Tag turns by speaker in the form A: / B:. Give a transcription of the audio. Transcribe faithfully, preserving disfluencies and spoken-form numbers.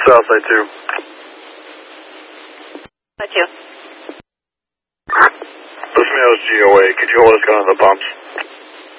A: Southside two.
B: Side two.
A: This mail is G O A. Could you hold us down on the bumps?